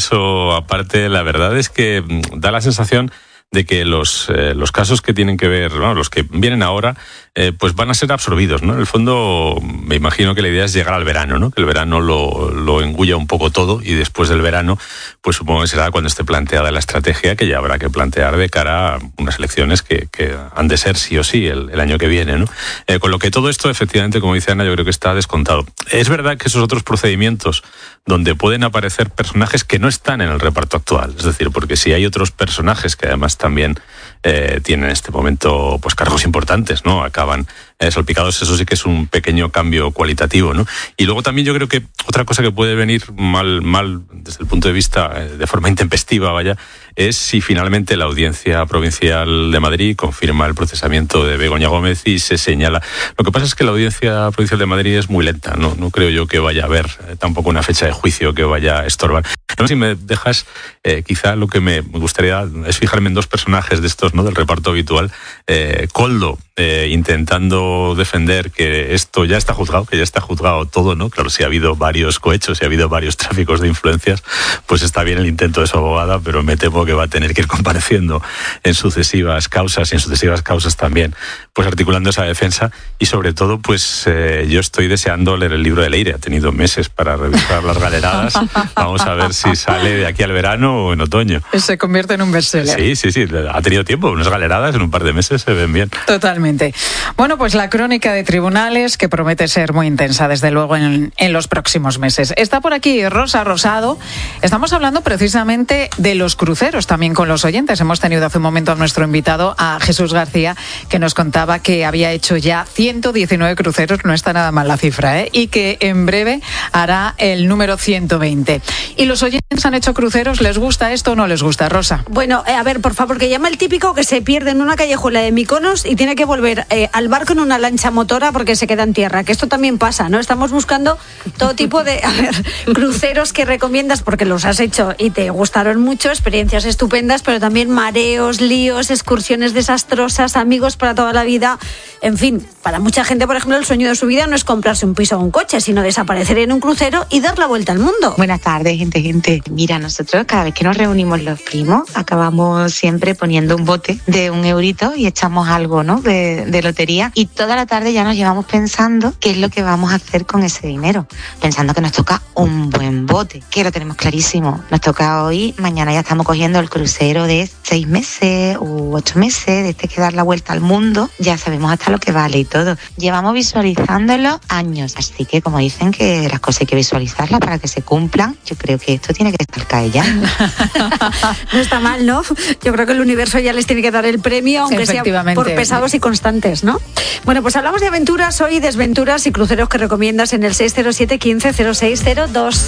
eso aparte, la verdad es que da la sensación de que los casos que tienen que ver, ¿no?, los que vienen ahora, pues van a ser absorbidos, ¿no? En el fondo, me imagino que la idea es llegar al verano, ¿no? Que el verano lo engulla un poco todo, y después del verano, pues supongo que será cuando esté planteada la estrategia que ya habrá que plantear de cara a unas elecciones que han de ser sí o sí el año que viene, ¿no? Con lo que todo esto, efectivamente, como dice Ana, yo creo que está descontado. Es verdad que esos otros procedimientos donde pueden aparecer personajes que no están en el reparto actual, es decir, porque si hay otros personajes que además también tienen en este momento pues cargos importantes, ¿no?, acaban salpicados, eso sí que es un pequeño cambio cualitativo, ¿no? Y luego también yo creo que otra cosa que puede venir mal desde el punto de vista de forma intempestiva, es si finalmente la Audiencia Provincial de Madrid confirma el procesamiento de Begoña Gómez y se señala. Lo que pasa es que la Audiencia Provincial de Madrid es muy lenta, no creo yo que vaya a haber tampoco una fecha de juicio que vaya a estorbar. No sé si me dejas, quizá lo que me gustaría es fijarme en dos personajes de estos, ¿no?, del reparto habitual. Koldo, intentando defender que esto ya está juzgado, que ya está juzgado todo, ¿no? Claro, si ha habido varios cohechos, si ha habido varios tráficos de influencias, pues está bien el intento de su abogada, pero me temo que va a tener que ir compareciendo en sucesivas causas, y en sucesivas causas también, pues articulando esa defensa. Y sobre todo, pues yo estoy deseando leer el libro de Leire. Ha tenido meses para revisar las galeradas. Vamos a ver si sale de aquí al verano o en otoño. Se convierte en un bestseller. Sí, ha tenido tiempo. Unas galeradas en un par de meses se ven bien. Totalmente. Bueno, pues la crónica de tribunales, que promete ser muy intensa, desde luego, en los próximos meses. Está por aquí Rosa Rosado. Estamos hablando precisamente de los cruceros, también con los oyentes. Hemos tenido hace un momento a nuestro invitado, a Jesús García, que nos contaba que había hecho ya 119 cruceros, no está nada mal la cifra, y que en breve hará el número 120. ¿Y los oyentes han hecho cruceros? ¿Les gusta esto o no les gusta, Rosa? Bueno, a ver, por favor, que llama el típico que se pierde en una callejuela de Mykonos y tiene que volver al barco en una lancha motora porque se queda en tierra, que esto también pasa, ¿no? Estamos buscando todo tipo de cruceros que recomiendas porque los has hecho y te gustaron mucho, experiencias estupendas, pero también mareos, líos, excursiones desastrosas, amigos para toda la vida. En fin, para mucha gente, por ejemplo, el sueño de su vida no es comprarse un piso o un coche, sino desaparecer en un crucero y dar la vuelta al mundo. Buenas tardes, gente. Mira, nosotros cada vez que nos reunimos los primos, acabamos siempre poniendo un bote de €1 y echamos algo, ¿no?, de lotería, y toda la tarde ya nos llevamos pensando qué es lo que vamos a hacer con ese dinero, pensando que nos toca un buen bote, que lo tenemos clarísimo. Nos toca hoy, mañana ya estamos cogiendo el crucero de 6 meses u 8 meses, de este que dar la vuelta al mundo, ya sabemos hasta lo que vale y todo. Llevamos visualizándolo años, así que como dicen que las cosas hay que visualizarlas para que se cumplan, yo creo que esto tiene que estar cae ya. No está mal, ¿no? Yo creo que el universo ya les tiene que dar el premio, aunque sea por pesados y constantes, ¿no? Bueno, pues hablamos de aventuras hoy, desventuras y cruceros que recomiendas en el 607 15 0602.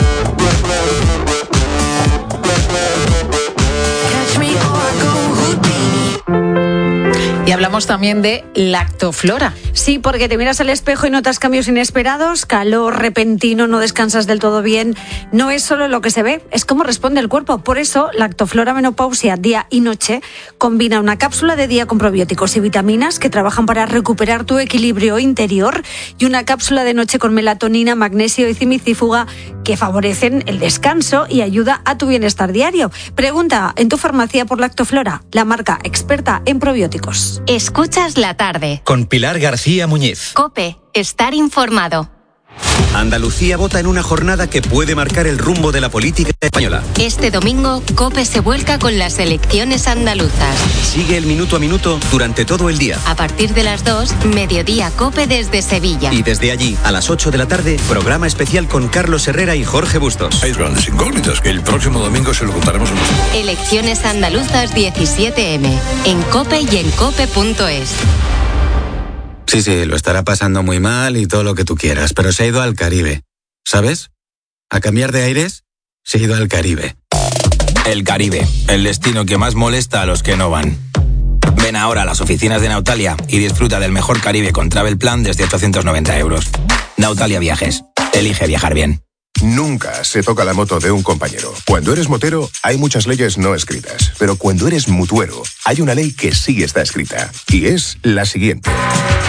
Y hablamos también de lactoflora. Sí, porque te miras al espejo y notas cambios inesperados, calor repentino, no descansas del todo bien. No es solo lo que se ve, es cómo responde el cuerpo. Por eso, Lactoflora Menopausia Día y Noche combina una cápsula de día con probióticos y vitaminas que trabajan para recuperar tu equilibrio interior, y una cápsula de noche con melatonina, magnesio y cimicífuga que favorecen el descanso y ayuda a tu bienestar diario. Pregunta en tu farmacia por Lactoflora, la marca experta en probióticos. Escuchas la tarde. Con Pilar García Muñiz. COPE, estar informado. Andalucía vota en una jornada que puede marcar el rumbo de la política española. Este domingo, COPE se vuelca con las elecciones andaluzas. Sigue el minuto a minuto durante todo el día. A partir de las 2, Mediodía COPE desde Sevilla. Y desde allí, a las 8 de la tarde, programa especial con Carlos Herrera y Jorge Bustos. Hay grandes incógnitas que el próximo domingo se lo contaremos a nosotros. Elecciones andaluzas 17M. En COPE y en COPE.es. Sí, lo estará pasando muy mal y todo lo que tú quieras, pero se ha ido al Caribe, ¿sabes? A cambiar de aires, se ha ido al Caribe. El Caribe, el destino que más molesta a los que no van. Ven ahora a las oficinas de Nautalia y disfruta del mejor Caribe con Travel Plan desde 890 €. Nautalia Viajes, elige viajar bien. Nunca se toca la moto de un compañero. Cuando eres motero, hay muchas leyes no escritas. Pero cuando eres mutuero, hay una ley que sí está escrita. Y es la siguiente.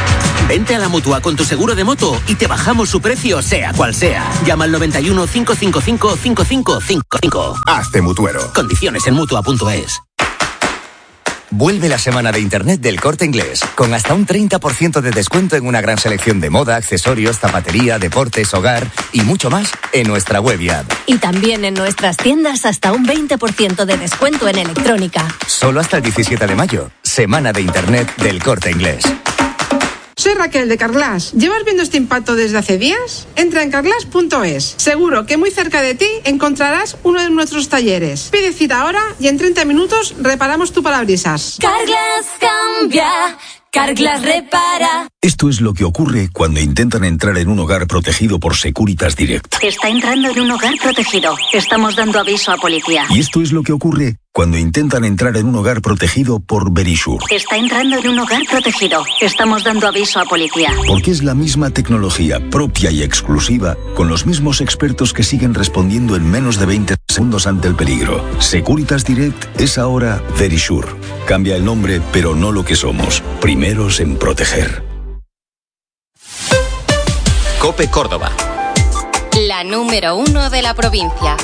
Vente a la Mutua con tu seguro de moto y te bajamos su precio, sea cual sea. Llama al 91 555 5555. Hazte mutuero. Condiciones en Mutua.es. Vuelve la semana de Internet del Corte Inglés, con hasta un 30% de descuento en una gran selección de moda, accesorios, zapatería, deportes, hogar y mucho más en nuestra web y app. Y también en nuestras tiendas hasta un 20% de descuento en electrónica. Solo hasta el 17 de mayo, semana de Internet del Corte Inglés. Soy Raquel de Carglass. ¿Llevas viendo este impacto desde hace días? Entra en carglass.es. Seguro que muy cerca de ti encontrarás uno de nuestros talleres. Pide cita ahora y en 30 minutos reparamos tu parabrisas. Carglass cambia, Carglass repara. Esto es lo que ocurre cuando intentan entrar en un hogar protegido por Securitas Direct. Está entrando en un hogar protegido. Estamos dando aviso a policía. Y esto es lo que ocurre cuando intentan entrar en un hogar protegido por Verisure. Está entrando en un hogar protegido. Estamos dando aviso a policía. Porque es la misma tecnología propia y exclusiva, con los mismos expertos que siguen respondiendo en menos de 20 segundos ante el peligro. Securitas Direct es ahora Verisure. Cambia el nombre, pero no lo que somos. Primeros en proteger. COPE Córdoba. La número 1 de la provincia.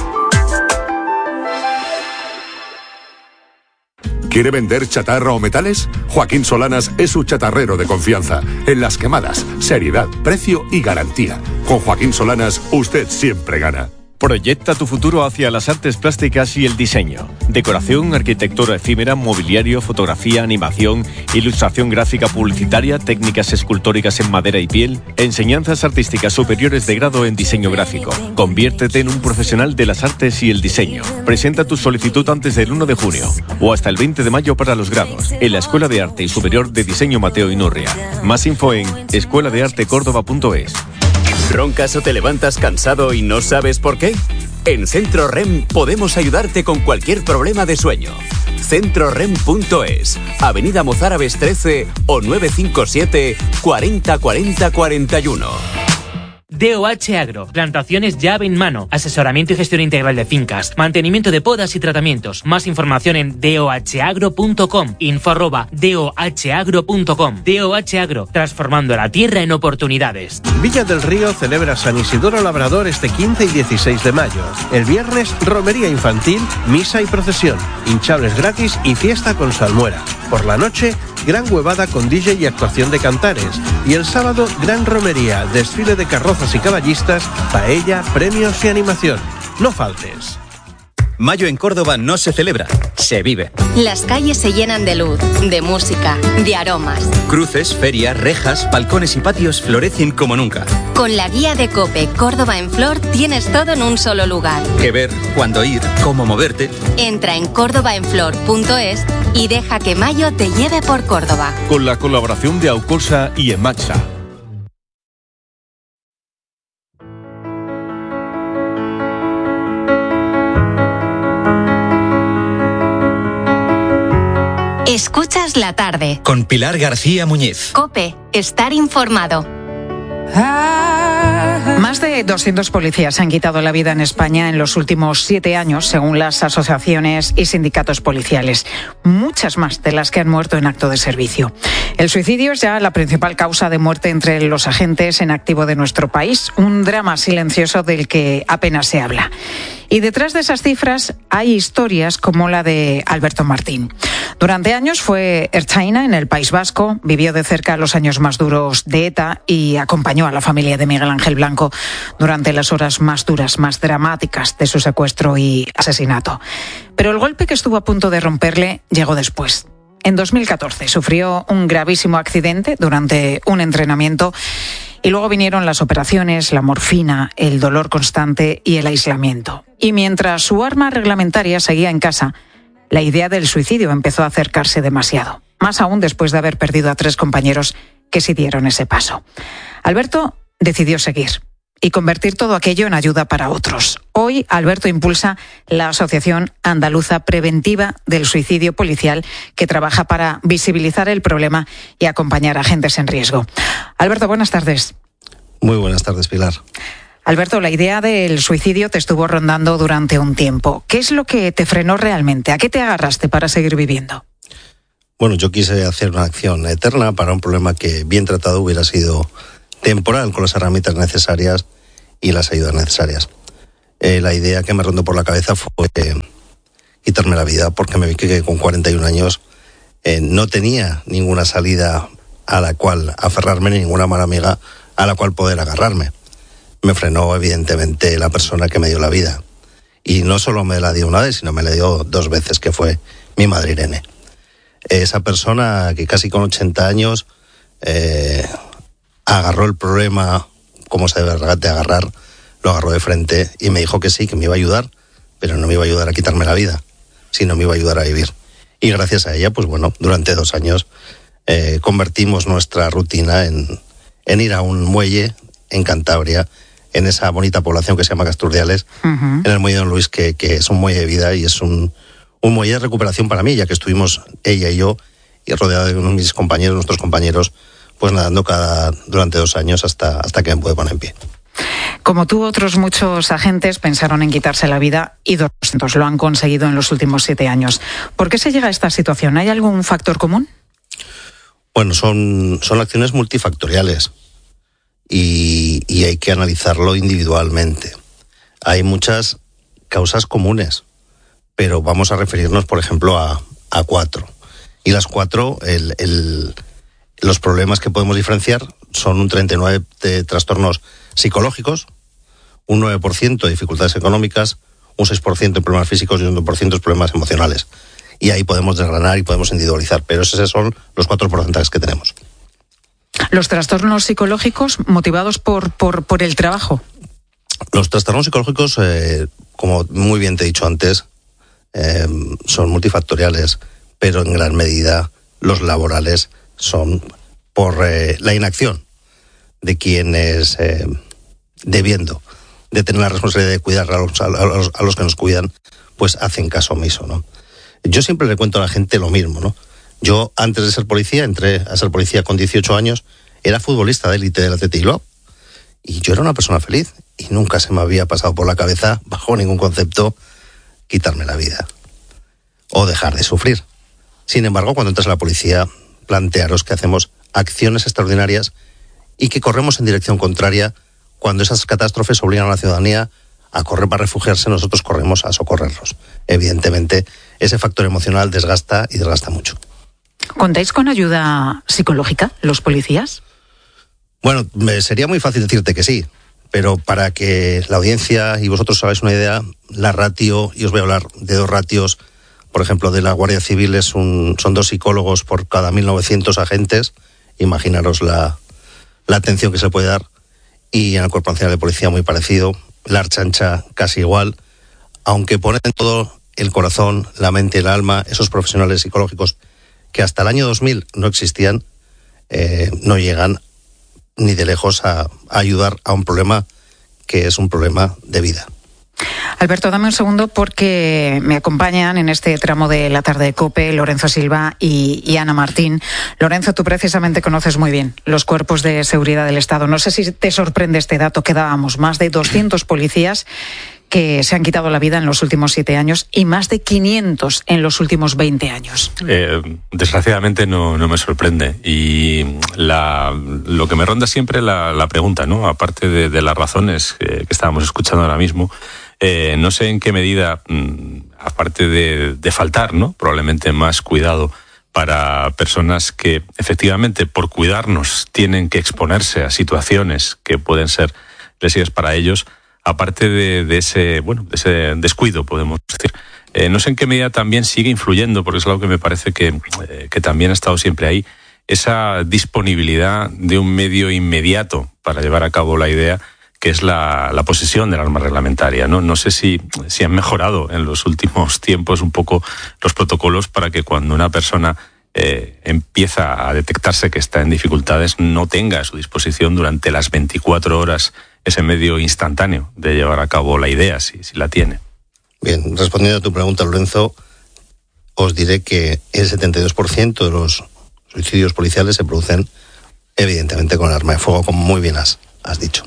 ¿Quiere vender chatarra o metales? Joaquín Solanas es su chatarrero de confianza. En Las Quemadas, seriedad, precio y garantía. Con Joaquín Solanas, usted siempre gana. Proyecta tu futuro hacia las artes plásticas y el diseño. Decoración, arquitectura efímera, mobiliario, fotografía, animación, ilustración gráfica publicitaria, técnicas escultóricas en madera y piel, enseñanzas artísticas superiores de grado en diseño gráfico. Conviértete en un profesional de las artes y el diseño. Presenta tu solicitud antes del 1 de junio o hasta el 20 de mayo para los grados en la Escuela de Arte y Superior de Diseño Mateo Inurria. Más info en escueladeartecórdoba.es. ¿Roncas o te levantas cansado y no sabes por qué? En Centro REM podemos ayudarte con cualquier problema de sueño. CentroREM.es, Avenida Mozárabes 13 o 957 40 40 41. DOH Agro, plantaciones llave en mano, asesoramiento y gestión integral de fincas, mantenimiento de podas y tratamientos. Más información en dohagro.com, info@dohagro.com. DOH Agro, transformando la tierra en oportunidades. Villa del Río celebra San Isidoro Labrador este 15 y 16 de mayo. El viernes, romería infantil, misa y procesión, hinchables gratis y fiesta con salmuera. Por la noche, gran huevada con DJ y actuación de cantares. Y el sábado, gran romería, desfile de carrozas y caballistas, paella, premios y animación. No faltes. Mayo en Córdoba no se celebra, se vive. Las calles se llenan de luz, de música, de aromas. Cruces, ferias, rejas, balcones y patios florecen como nunca. Con la guía de COPE Córdoba en Flor tienes todo en un solo lugar. Qué ver, cuándo ir, cómo moverte. Entra en córdobaenflor.es y deja que mayo te lleve por Córdoba. Con la colaboración de Aucolsa y Emaxa. Escuchas la tarde. Con Pilar García Muñiz. COPE, estar informado. Más de 200 policías han quitado la vida en España en los últimos 7 años, según las asociaciones y sindicatos policiales. Muchas más de las que han muerto en acto de servicio. El suicidio es ya la principal causa de muerte entre los agentes en activo de nuestro país. Un drama silencioso del que apenas se habla. Y detrás de esas cifras hay historias como la de Alberto Martín. Durante años fue ertzaina en el País Vasco, vivió de cerca los años más duros de ETA y acompañó a la familia de Miguel Ángel Blanco durante las horas más duras, más dramáticas de su secuestro y asesinato. Pero el golpe que estuvo a punto de romperle llegó después. En 2014 sufrió un gravísimo accidente durante un entrenamiento y luego vinieron las operaciones, la morfina, el dolor constante y el aislamiento. Y mientras su arma reglamentaria seguía en casa, la idea del suicidio empezó a acercarse demasiado. Más aún después de haber perdido a 3 compañeros que sí dieron ese paso. Alberto decidió seguir y convertir todo aquello en ayuda para otros. Hoy, Alberto impulsa la Asociación Andaluza Preventiva del Suicidio Policial, que trabaja para visibilizar el problema y acompañar a agentes en riesgo. Alberto, buenas tardes. Muy buenas tardes, Pilar. Alberto, la idea del suicidio te estuvo rondando durante un tiempo. ¿Qué es lo que te frenó realmente? ¿A qué te agarraste para seguir viviendo? Bueno, yo quise hacer una acción eterna para un problema que, bien tratado, hubiera sido temporal, con las herramientas necesarias y las ayudas necesarias. La idea que me rondó por la cabeza fue quitarme la vida, porque me vi que con 41 años no tenía ninguna salida a la cual aferrarme, ni ninguna mala amiga a la cual poder agarrarme. Me frenó, evidentemente, la persona que me dio la vida. Y no solo me la dio una vez, sino me la dio 2 veces, que fue mi madre Irene. Esa persona que casi con 80 años agarró el problema como se debe de agarrar, lo agarró de frente y me dijo que sí, que me iba a ayudar, pero no me iba a ayudar a quitarme la vida, sino me iba a ayudar a vivir. Y gracias a ella, pues bueno, durante 2 años convertimos nuestra rutina en ir a un muelle en Cantabria, en esa bonita población que se llama Casturdiales, en el muelle de Don Luis, que es un muelle de vida y es un muelle de recuperación para mí, ya que estuvimos ella y yo, y rodeado de mis compañeros, nuestros compañeros, pues nadando durante 2 años hasta que me pude poner en pie. Como tú, otros muchos agentes pensaron en quitarse la vida y 200 lo han conseguido en los últimos 7 años. ¿Por qué se llega a esta situación? ¿Hay algún factor común? Bueno, son acciones multifactoriales y hay que analizarlo individualmente. Hay muchas causas comunes, pero vamos a referirnos, por ejemplo, a 4. Y las 4, los problemas que podemos diferenciar son un 39% de trastornos psicológicos, un 9% de dificultades económicas, un 6% de problemas físicos y un 1% de problemas emocionales. Y ahí podemos desgranar y podemos individualizar, pero esos son los 4 porcentajes que tenemos. ¿Los trastornos psicológicos motivados por el trabajo? Los trastornos psicológicos, como muy bien te he dicho antes, son multifactoriales, pero en gran medida los laborales son por la inacción de quienes, debiendo de tener la responsabilidad de cuidar a los que nos cuidan, pues hacen caso omiso, ¿no? Yo siempre le cuento a la gente lo mismo, ¿no? Yo, antes de ser policía, entré a ser policía con 18 años, era futbolista de élite del Athletic Club, y yo era una persona feliz, y nunca se me había pasado por la cabeza, bajo ningún concepto, quitarme la vida o dejar de sufrir. Sin embargo, cuando entras a la policía, plantearos que hacemos acciones extraordinarias y que corremos en dirección contraria. Cuando esas catástrofes obligan a la ciudadanía a correr para refugiarse, nosotros corremos a socorrerlos. Evidentemente, ese factor emocional desgasta y desgasta mucho. ¿Contáis con ayuda psicológica, los policías? Bueno, sería muy fácil decirte que sí, pero para que la audiencia y vosotros os hagáis una idea, la ratio, y os voy a hablar de 2 ratios, por ejemplo, de la Guardia Civil son 2 psicólogos por cada 1.900 agentes. Imaginaros la atención que se puede dar. Y en el Cuerpo Nacional de Policía muy parecido, la Archancha casi igual, aunque ponen todo el corazón, la mente y el alma, esos profesionales psicológicos que hasta el año 2000 no existían, no llegan ni de lejos a ayudar a un problema que es un problema de vida. Alberto, dame un segundo porque me acompañan en este tramo de la tarde de COPE Lorenzo Silva y Ana Martín. Lorenzo, tú precisamente conoces muy bien los cuerpos de seguridad del Estado. No sé si te sorprende este dato que dábamos. Más de 200 policías que se han quitado la vida en los últimos 7 años y más de 500 en los últimos 20 años. Desgraciadamente no me sorprende. Y lo que me ronda siempre la pregunta, ¿no? Aparte de las razones que estábamos escuchando ahora mismo, no sé en qué medida, aparte de faltar, ¿no?, probablemente más cuidado para personas que efectivamente por cuidarnos tienen que exponerse a situaciones que pueden ser lesivas para ellos, aparte de ese descuido, podemos decir. No sé en qué medida también sigue influyendo, porque es algo que me parece que también ha estado siempre ahí, esa disponibilidad de un medio inmediato para llevar a cabo la idea, que es la posesión del arma reglamentaria, ¿no? No sé si han mejorado en los últimos tiempos un poco los protocolos para que cuando una persona empieza a detectarse que está en dificultades, no tenga a su disposición durante las 24 horas ese medio instantáneo de llevar a cabo la idea, si la tiene. Bien, respondiendo a tu pregunta, Lorenzo, os diré que el 72% de los suicidios policiales se producen evidentemente con el arma de fuego, como muy bien has dicho.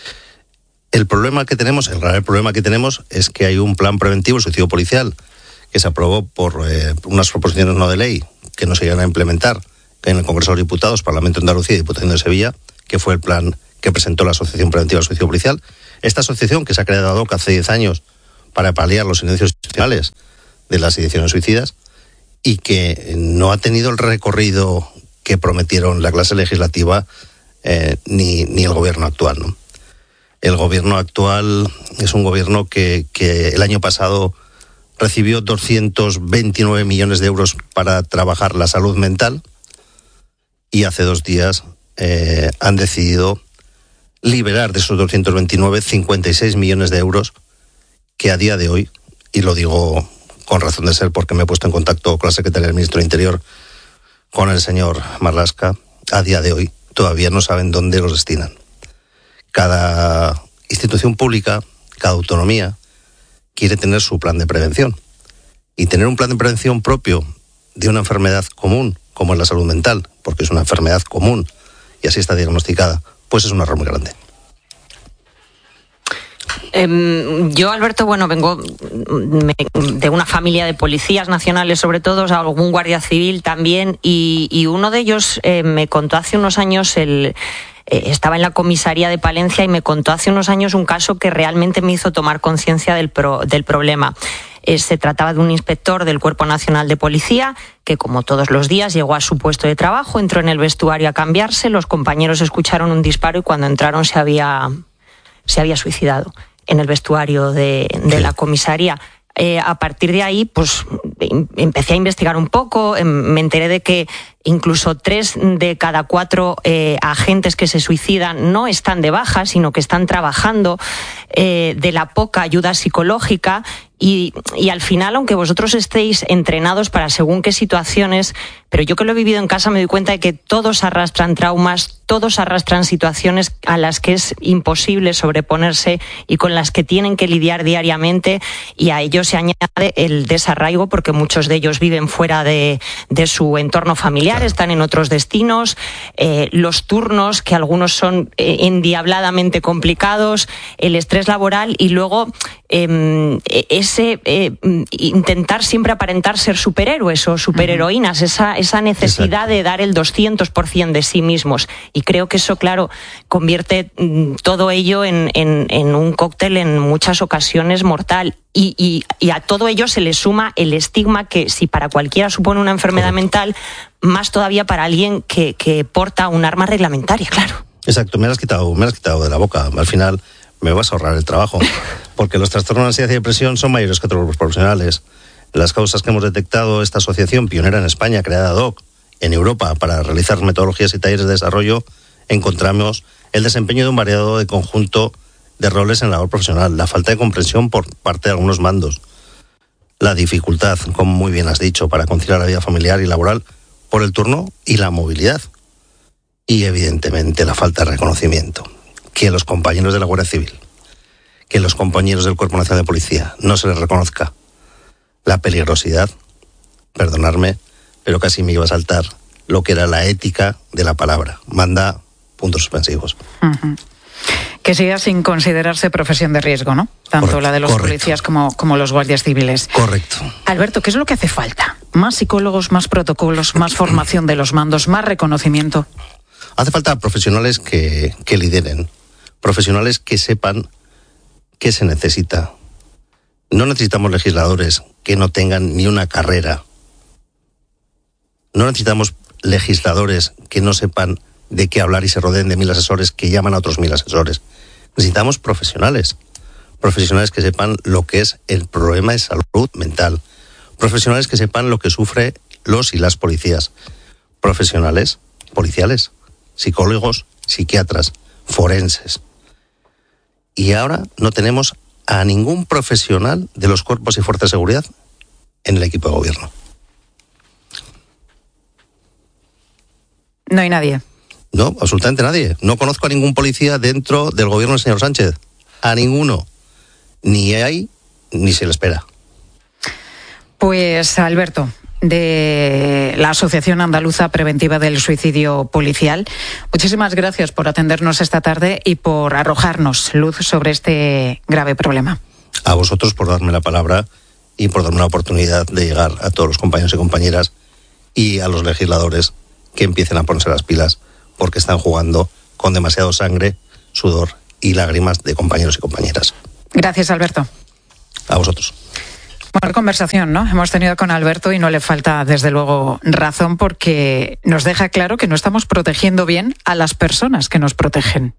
El problema que tenemos, el grave problema que tenemos, es que hay un plan preventivo de suicidio policial que se aprobó por unas proposiciones no de ley que no se iban a implementar en el Congreso de los Diputados, Parlamento de Andalucía y Diputación de Sevilla, que fue el plan que presentó la Asociación Preventiva del Suicidio Policial. Esta asociación, que se ha creado ad hoc hace 10 años para paliar los silencios institucionales de las ideaciones suicidas, y que no ha tenido el recorrido que prometieron la clase legislativa ni el gobierno actual, ¿no? El gobierno actual es un gobierno que el año pasado recibió 229 millones de euros para trabajar la salud mental, y hace 2 días han decidido liberar de esos 229 56 millones de euros que a día de hoy, y lo digo con razón de ser porque me he puesto en contacto con la secretaria del Ministro del Interior, con el señor Marlaska, a día de hoy todavía no saben dónde los destinan. Cada institución pública, cada autonomía, quiere tener su plan de prevención. Y tener un plan de prevención propio de una enfermedad común, como es la salud mental, porque es una enfermedad común y así está diagnosticada, pues es un error muy grande. Yo, Alberto, vengo de una familia de policías nacionales, sobre todo, o sea, algún guardia civil también, y uno de ellos me contó hace unos años, estaba en la comisaría de Palencia y me contó hace unos años un caso que realmente me hizo tomar conciencia del problema. Se trataba de un inspector del Cuerpo Nacional de Policía que, como todos los días, llegó a su puesto de trabajo, entró en el vestuario a cambiarse, los compañeros escucharon un disparo y cuando entraron se había suicidado en el vestuario de la comisaría. A partir de ahí, pues empecé a investigar un poco, me enteré de que incluso 3 de cada 4 agentes que se suicidan no están de baja, sino que están trabajando, de la poca ayuda psicológica. Y al final, aunque vosotros estéis entrenados para según qué situaciones, pero yo que lo he vivido en casa me doy cuenta de que todos arrastran traumas, todos arrastran situaciones a las que es imposible sobreponerse y con las que tienen que lidiar diariamente, y a ello se añade el desarraigo porque muchos de ellos viven fuera de su entorno familiar, están en otros destinos, los turnos, que algunos son endiabladamente complicados, el estrés laboral y luego intentar siempre aparentar ser superhéroes o superheroínas, esa necesidad de dar el 200% de sí mismos. Y creo que eso, claro, convierte todo ello en un cóctel en muchas ocasiones mortal. Y a todo ello se le suma el estigma que, si para cualquiera supone una enfermedad mental, más todavía para alguien que porta un arma reglamentaria, claro. Exacto, me lo has quitado de la boca. Al final me vas a ahorrar el trabajo, porque los trastornos de ansiedad y depresión son mayores que otros grupos profesionales. Las causas que hemos detectado, esta asociación pionera en España, creada ad hoc en Europa para realizar metodologías y talleres de desarrollo, encontramos el desempeño de un variado de conjunto de roles en la labor profesional, la falta de comprensión por parte de algunos mandos, la dificultad, como muy bien has dicho, para conciliar la vida familiar y laboral por el turno y la movilidad, y evidentemente la falta de reconocimiento, que los compañeros de la Guardia Civil, que los compañeros del Cuerpo Nacional de Policía no se les reconozca la peligrosidad, perdonadme, pero casi me iba a saltar lo que era la ética de la palabra. Manda puntos suspensivos. Uh-huh. Que siga sin considerarse profesión de riesgo, ¿no? Tanto la de los policías como los guardias civiles. Correcto. Alberto, ¿qué es lo que hace falta? ¿Más psicólogos, más protocolos, más formación de los mandos, más reconocimiento? Hace falta profesionales que lideren, profesionales que sepan qué se necesita. No necesitamos legisladores que no tengan ni una carrera. No necesitamos legisladores que no sepan de qué hablar y se rodeen de 1000 asesores que llaman a otros 1000 asesores. Necesitamos profesionales que sepan lo que es el problema de salud mental, profesionales que sepan lo que sufren los y las policías, profesionales policiales, psicólogos, psiquiatras, forenses. Y ahora no tenemos a ningún profesional de los cuerpos y fuerzas de seguridad en el equipo de gobierno. No hay nadie. No, absolutamente nadie. No conozco a ningún policía dentro del gobierno del señor Sánchez. A ninguno. Ni hay, ni se le espera. Pues, Alberto, de la Asociación Andaluza Preventiva del Suicidio Policial, muchísimas gracias por atendernos esta tarde y por arrojarnos luz sobre este grave problema. A vosotros por darme la palabra y por darme la oportunidad de llegar a todos los compañeros y compañeras y a los legisladores que empiecen a ponerse las pilas, porque están jugando con demasiado sangre, sudor y lágrimas de compañeros y compañeras. Gracias, Alberto. A vosotros. Buena conversación, ¿no? Hemos tenido con Alberto y no le falta, desde luego, razón, porque nos deja claro que no estamos protegiendo bien a las personas que nos protegen.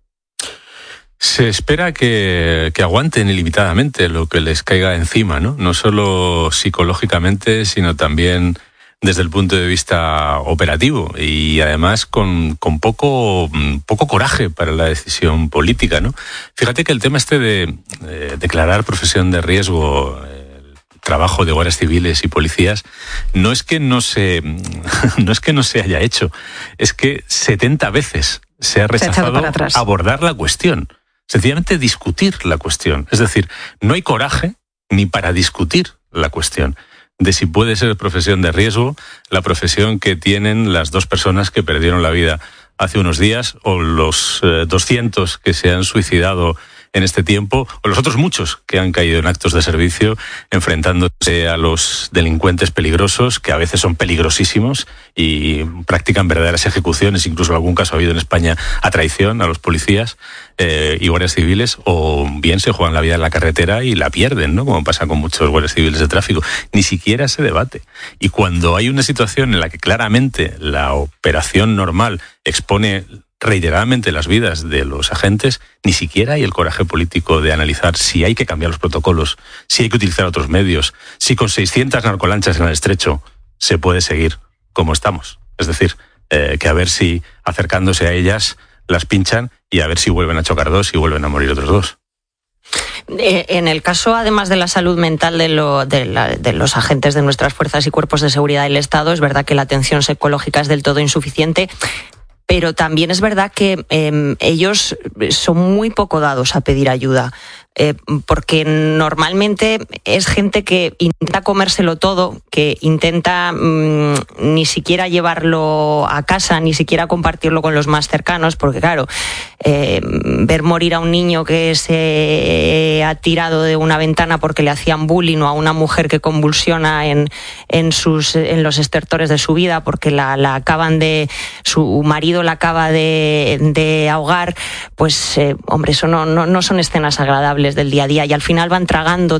Se espera que aguanten ilimitadamente lo que les caiga encima, ¿no? No solo psicológicamente, sino también desde el punto de vista operativo y además con poco coraje para la decisión política, ¿no? Fíjate que el tema de declarar profesión de riesgo, el trabajo de guardias civiles y policías, no es que no se haya hecho, es que 70 veces se ha rechazado abordar la cuestión, sencillamente discutir la cuestión. Es decir, no hay coraje ni para discutir la cuestión de si puede ser profesión de riesgo la profesión que tienen las 2 personas que perdieron la vida hace unos días, o los 200 que se han suicidado en este tiempo, o los otros muchos que han caído en actos de servicio enfrentándose a los delincuentes peligrosos, que a veces son peligrosísimos y practican verdaderas ejecuciones, incluso en algún caso ha habido en España a traición a los policías y guardias civiles, o bien se juegan la vida en la carretera y la pierden, ¿no? Como pasa con muchos guardias civiles de tráfico. Ni siquiera se debate. Y cuando hay una situación en la que claramente la operación normal expone reiteradamente las vidas de los agentes, ni siquiera hay el coraje político de analizar si hay que cambiar los protocolos, si hay que utilizar otros medios, si con 600 narcolanchas en el estrecho se puede seguir como estamos. Es decir, que a ver si acercándose a ellas las pinchan y a ver si vuelven a chocar 2 y vuelven a morir otros 2. En el caso, además de la salud mental de los agentes de nuestras fuerzas y cuerpos de seguridad del Estado, es verdad que la atención psicológica es del todo insuficiente, pero también es verdad que ellos son muy poco dados a pedir ayuda. Porque normalmente es gente que intenta comérselo todo, que intenta ni siquiera llevarlo a casa, ni siquiera compartirlo con los más cercanos, porque claro, ver morir a un niño que se ha tirado de una ventana porque le hacían bullying, o a una mujer que convulsiona en los estertores de su vida porque su marido la acaba de ahogar, pues hombre, eso no son escenas agradables del día a día, y al final van tragando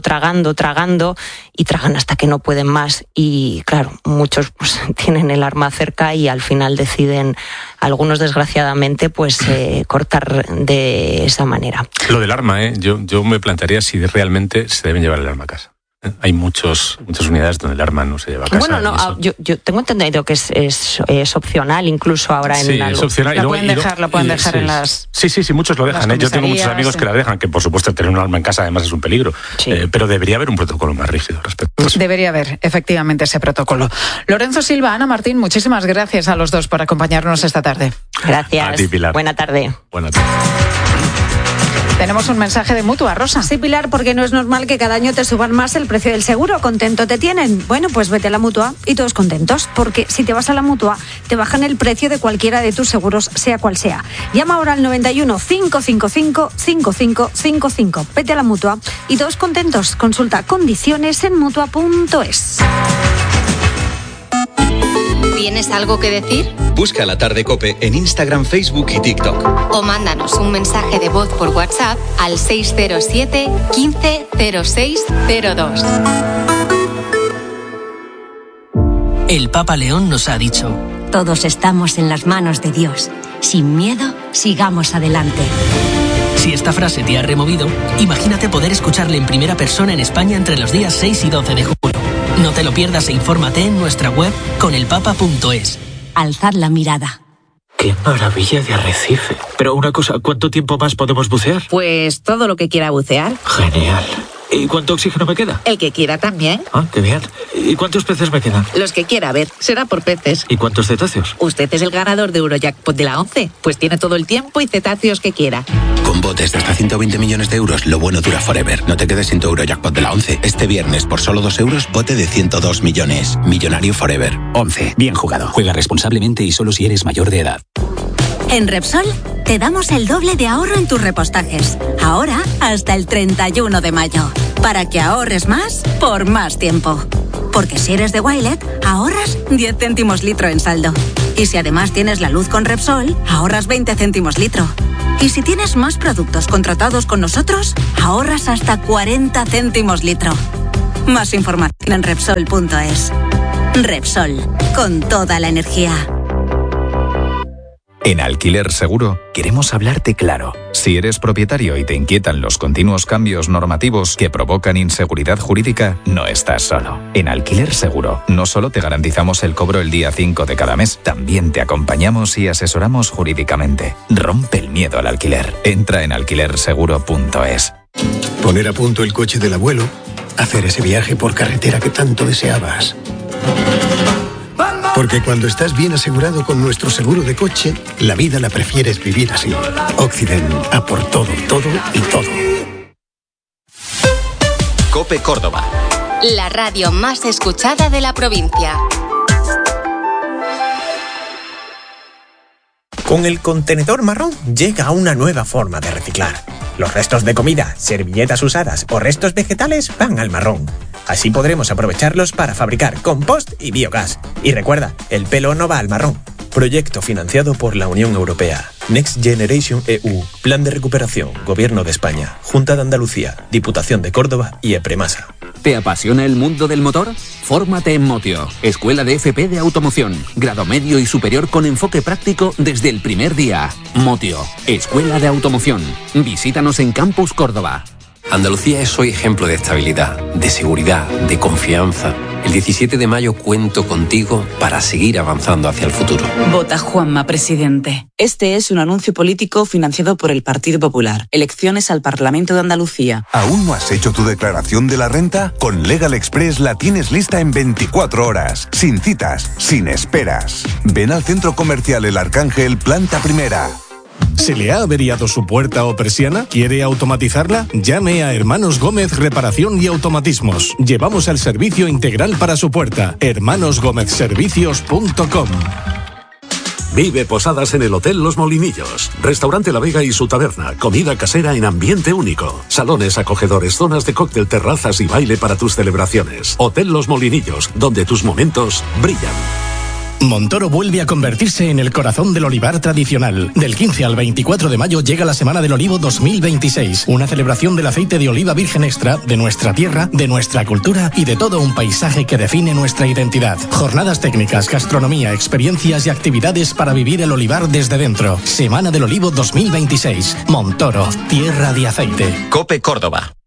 y tragan hasta que no pueden más, y claro, muchos pues tienen el arma cerca y al final deciden, algunos desgraciadamente, pues cortar de esa manera. Lo del arma, yo me plantearía si realmente se deben llevar el arma a casa. Hay muchas unidades donde el arma no se lleva a casa. Bueno, no, yo tengo entendido que es opcional, incluso ahora en es opcional. La pueden dejar en las... Sí, muchos lo dejan. Yo tengo muchos amigos que la dejan, que por supuesto tener un arma en casa además es un peligro. Sí. Pero debería haber un protocolo más rígido respecto a eso. Debería haber, efectivamente, ese protocolo. Lorenzo Silva, Ana Martín, muchísimas gracias a los dos por acompañarnos esta tarde. Gracias. A ti, Pilar. Buena tarde. Buena tarde. Tenemos un mensaje de Mutua, Rosa. Sí, Pilar, porque no es normal que cada año te suban más el precio del seguro. ¿Contento te tienen? Bueno, pues vete a la Mutua y todos contentos, porque si te vas a la Mutua, te bajan el precio de cualquiera de tus seguros, sea cual sea. Llama ahora al 91 555 5555. Vete a la Mutua y todos contentos. Consulta condiciones en Mutua.es. ¿Tienes algo que decir? Busca La Tarde COPE en Instagram, Facebook y TikTok. O mándanos un mensaje de voz por WhatsApp al 607 15 06 02. El Papa León nos ha dicho: todos estamos en las manos de Dios. Sin miedo, sigamos adelante. Si esta frase te ha removido, imagínate poder escucharle en primera persona en España entre los días 6 y 12 de julio. No te lo pierdas e infórmate en nuestra web conelpapa.es. Alzad la mirada. ¡Qué maravilla de arrecife! Pero una cosa, ¿cuánto tiempo más podemos bucear? Pues todo lo que quiera bucear. Genial. ¿Y cuánto oxígeno me queda? El que quiera también. Ah, qué bien. ¿Y cuántos peces me quedan? Los que quiera, a ver, será por peces. ¿Y cuántos cetáceos? Usted es el ganador de Eurojackpot de la 11, pues tiene todo el tiempo y cetáceos que quiera. Con botes de hasta 120 millones de euros, lo bueno dura forever. No te quedes sin tu Eurojackpot de la 11. Este viernes, por solo 2 euros, bote de 102 millones. Millonario forever. 11. Bien jugado. Juega responsablemente y solo si eres mayor de edad. En Repsol te damos el doble de ahorro en tus repostajes. Ahora hasta el 31 de mayo. Para que ahorres más por más tiempo. Porque si eres de Wilet, ahorras 10 céntimos litro en saldo. Y si además tienes la luz con Repsol, ahorras 20 céntimos litro. Y si tienes más productos contratados con nosotros, ahorras hasta 40 céntimos litro. Más información en Repsol.es. Repsol, con toda la energía. En Alquiler Seguro queremos hablarte claro. Si eres propietario y te inquietan los continuos cambios normativos que provocan inseguridad jurídica, no estás solo. En Alquiler Seguro no solo te garantizamos el cobro el día 5 de cada mes, también te acompañamos y asesoramos jurídicamente. Rompe el miedo al alquiler. Entra en alquilerseguro.es. Poner a punto el coche del abuelo, hacer ese viaje por carretera que tanto deseabas. Porque cuando estás bien asegurado con nuestro seguro de coche, la vida la prefieres vivir así. Occident, a por todo, todo y todo. COPE Córdoba. La radio más escuchada de la provincia. Con el contenedor marrón llega una nueva forma de reciclar. Los restos de comida, servilletas usadas o restos vegetales van al marrón. Así podremos aprovecharlos para fabricar compost y biogás. Y recuerda, el pelo no va al marrón. Proyecto financiado por la Unión Europea. Next Generation EU. Plan de recuperación. Gobierno de España. Junta de Andalucía. Diputación de Córdoba y EPREMASA. ¿Te apasiona el mundo del motor? Fórmate en Motio, Escuela de FP de Automoción. Grado medio y superior con enfoque práctico desde el primer día. Motio, Escuela de Automoción. Visítanos en Campus Córdoba. Andalucía es hoy ejemplo de estabilidad, de seguridad, de confianza. El 17 de mayo cuento contigo para seguir avanzando hacia el futuro. Vota Juanma, presidente. Este es un anuncio político financiado por el Partido Popular. Elecciones al Parlamento de Andalucía. ¿Aún no has hecho tu declaración de la renta? Con Legal Express la tienes lista en 24 horas. Sin citas, sin esperas. Ven al Centro Comercial El Arcángel, planta primera. ¿Se le ha averiado su puerta o persiana? ¿Quiere automatizarla? Llame a Hermanos Gómez Reparación y Automatismos. Llevamos el servicio integral para su puerta. hermanosgomezservicios.com. Vive posadas en el Hotel Los Molinillos. Restaurante La Vega y su taberna. Comida casera en ambiente único. Salones acogedores, zonas de cóctel, terrazas y baile para tus celebraciones. Hotel Los Molinillos, donde tus momentos brillan. Montoro vuelve a convertirse en el corazón del olivar tradicional. Del 15 al 24 de mayo llega la Semana del Olivo 2026, una celebración del aceite de oliva virgen extra, de nuestra tierra, de nuestra cultura y de todo un paisaje que define nuestra identidad. Jornadas técnicas, gastronomía, experiencias y actividades para vivir el olivar desde dentro. Semana del Olivo 2026. Montoro, tierra de aceite. COPE Córdoba.